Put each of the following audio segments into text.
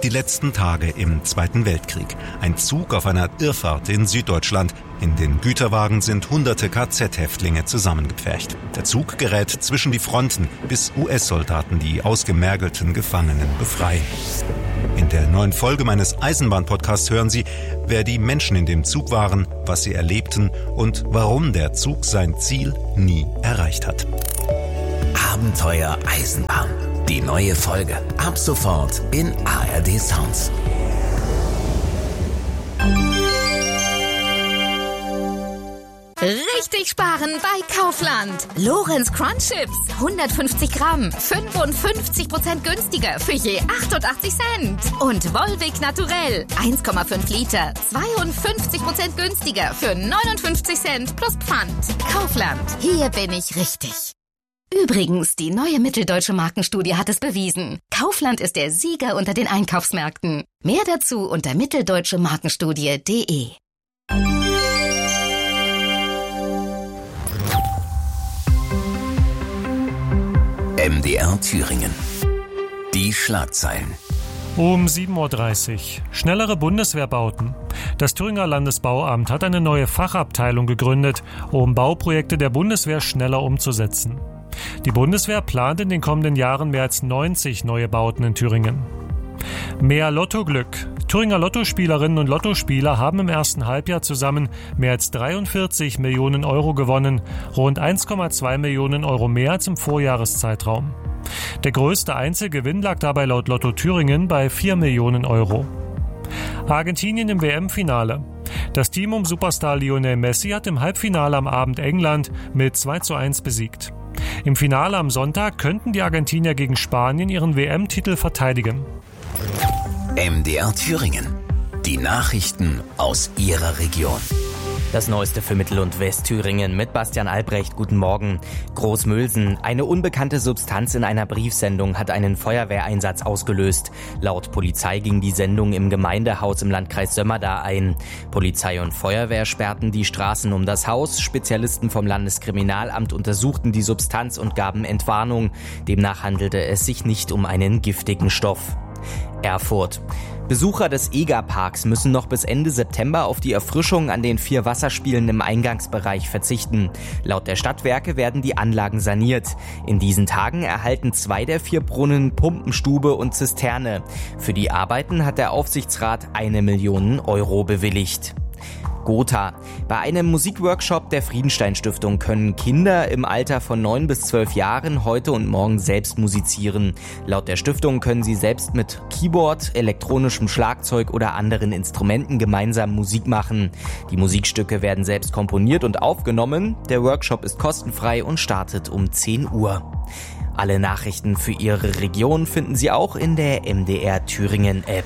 Die letzten Tage im Zweiten Weltkrieg. Ein Zug auf einer Irrfahrt in Süddeutschland. In den Güterwagen sind hunderte KZ-Häftlinge zusammengepfercht. Der Zug gerät zwischen die Fronten, bis US-Soldaten die ausgemergelten Gefangenen befreien. In der neuen Folge meines Eisenbahn-Podcasts hören Sie, wer die Menschen in dem Zug waren, was sie erlebten und warum der Zug sein Ziel nie erreicht hat. Abenteuer Eisenbahn. Die neue Folge. Ab sofort in ARD Sounds. Richtig sparen bei Kaufland. Lorenz Crunch Chips. 150 Gramm. 55% günstiger für je 88 Cent. Und Volvic Naturell. 1,5 Liter. 52% günstiger für 59 Cent plus Pfand. Kaufland. Hier bin ich richtig. Übrigens, die neue Mitteldeutsche Markenstudie hat es bewiesen. Kaufland ist der Sieger unter den Einkaufsmärkten. Mehr dazu unter mitteldeutschemarkenstudie.de. MDR Thüringen. Die Schlagzeilen. Um 7.30 Uhr. Schnellere Bundeswehrbauten. Das Thüringer Landesbauamt hat eine neue Fachabteilung gegründet, um Bauprojekte der Bundeswehr schneller umzusetzen. Die Bundeswehr plant in den kommenden Jahren mehr als 90 neue Bauten in Thüringen. Mehr Lottoglück. Thüringer Lottospielerinnen und Lottospieler haben im ersten Halbjahr zusammen mehr als 43 Millionen Euro gewonnen, rund 1,2 Millionen Euro mehr als im Vorjahreszeitraum. Der größte Einzelgewinn lag dabei laut Lotto Thüringen bei 4 Millionen Euro. Argentinien im WM-Finale. Das Team um Superstar Lionel Messi hat im Halbfinale am Abend England mit 2:1 besiegt. Im Finale am Sonntag könnten die Argentinier gegen Spanien ihren WM-Titel verteidigen. MDR Thüringen. Die Nachrichten aus Ihrer Region. Das Neueste für Mittel- und Westthüringen mit Bastian Albrecht. Guten Morgen. Großmülsen. Eine unbekannte Substanz in einer Briefsendung hat einen Feuerwehreinsatz ausgelöst. Laut Polizei ging die Sendung im Gemeindehaus im Landkreis Sömmerda ein. Polizei und Feuerwehr sperrten die Straßen um das Haus. Spezialisten vom Landeskriminalamt untersuchten die Substanz und gaben Entwarnung. Demnach handelte es sich nicht um einen giftigen Stoff. Erfurt. Besucher des EGA-Parks müssen noch bis Ende September auf die Erfrischung an den 4 Wasserspielen im Eingangsbereich verzichten. Laut der Stadtwerke werden die Anlagen saniert. In diesen Tagen erhalten 2 der 4 Brunnen Pumpenstube und Zisterne. Für die Arbeiten hat der Aufsichtsrat 1 Million Euro bewilligt. Gotha. Bei einem Musikworkshop der Friedenstein-Stiftung können Kinder im Alter von 9 bis 12 Jahren heute und morgen selbst musizieren. Laut der Stiftung können sie selbst mit Keyboard, elektronischem Schlagzeug oder anderen Instrumenten gemeinsam Musik machen. Die Musikstücke werden selbst komponiert und aufgenommen. Der Workshop ist kostenfrei und startet um 10 Uhr. Alle Nachrichten für Ihre Region finden Sie auch in der MDR Thüringen App.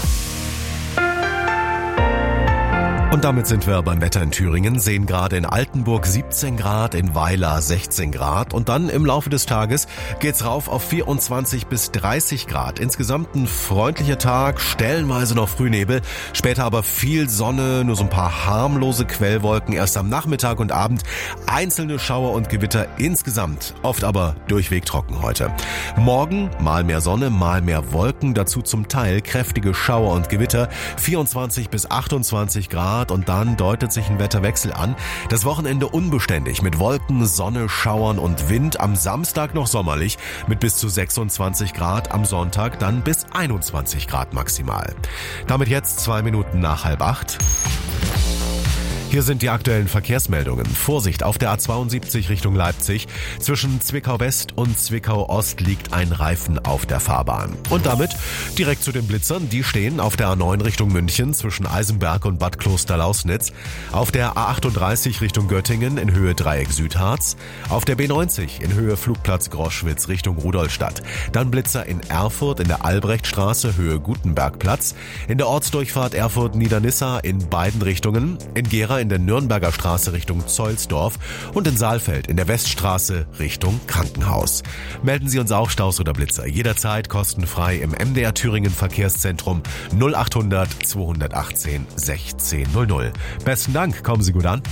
Und damit sind wir beim Wetter in Thüringen, sehen gerade in Altenburg 17 Grad, in Weiler 16 Grad und dann im Laufe des Tages geht's rauf auf 24 bis 30 Grad. Insgesamt ein freundlicher Tag, stellenweise noch Frühnebel, später aber viel Sonne, nur so ein paar harmlose Quellwolken, erst am Nachmittag und Abend einzelne Schauer und Gewitter, insgesamt oft aber durchweg trocken heute. Morgen mal mehr Sonne, mal mehr Wolken, dazu zum Teil kräftige Schauer und Gewitter, 24 bis 28 Grad. Und dann deutet sich ein Wetterwechsel an. Das Wochenende unbeständig mit Wolken, Sonne, Schauern und Wind. Am Samstag noch sommerlich mit bis zu 26 Grad. Am Sonntag dann bis 21 Grad maximal. Damit jetzt 2 Minuten nach 7:30. Hier sind die aktuellen Verkehrsmeldungen. Vorsicht, auf der A72 Richtung Leipzig. Zwischen Zwickau West und Zwickau Ost liegt ein Reifen auf der Fahrbahn. Und damit direkt zu den Blitzern. Die stehen auf der A9 Richtung München zwischen Eisenberg und Bad Kloster-Lausnitz. Auf der A38 Richtung Göttingen in Höhe Dreieck Südharz. Auf der B90 in Höhe Flugplatz Groschwitz Richtung Rudolstadt. Dann Blitzer in Erfurt in der Albrechtstraße Höhe Gutenbergplatz. In der Ortsdurchfahrt Erfurt-Niedernissa in beiden Richtungen. In Gera in der Nürnberger Straße Richtung Zollsdorf und in Saalfeld in der Weststraße Richtung Krankenhaus. Melden Sie uns auch Staus oder Blitzer jederzeit kostenfrei im MDR Thüringen Verkehrszentrum 0800 218 1600. Besten Dank, kommen Sie gut an.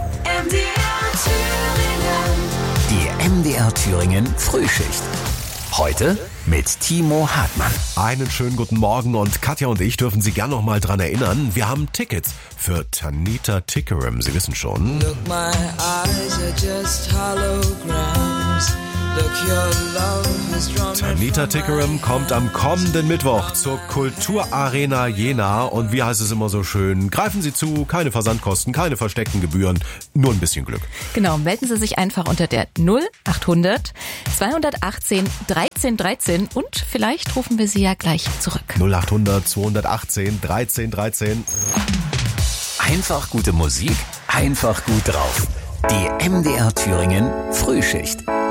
Die MDR Thüringen Frühschicht. Heute mit Timo Hartmann. Einen schönen guten Morgen und Katja und ich dürfen Sie gern noch mal dran erinnern, wir haben Tickets für Tanita Tikaram. Sie wissen schon. Look, my eyes are just holograms. Look, your love has drawn Tanita Tikaram kommt am kommenden Mittwoch zur Kulturarena Jena und wie heißt es immer so schön, greifen Sie zu, keine Versandkosten, keine versteckten Gebühren, nur ein bisschen Glück. Genau, melden Sie sich einfach unter der 0800 218 13 13 und vielleicht rufen wir Sie ja gleich zurück. 0800 218 13 13. Einfach gute Musik, einfach gut drauf. Die MDR Thüringen Frühschicht.